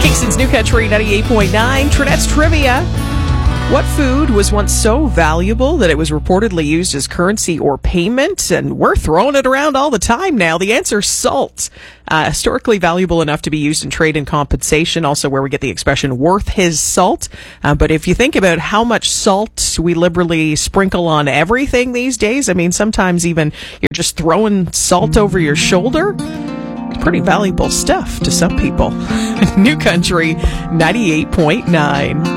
Kingston's New Country 98.9. Trinette's Trivia. What food was once so valuable that it was reportedly used as currency or payment? And we're throwing it around all the time now. The answer is salt. Historically valuable enough to be used in trade and compensation, also where we get the expression worth his salt. But if you think about how much salt we liberally sprinkle on everything these days, I mean, sometimes even you're just throwing salt over your shoulder. Pretty valuable stuff to some people. New Country 98.9.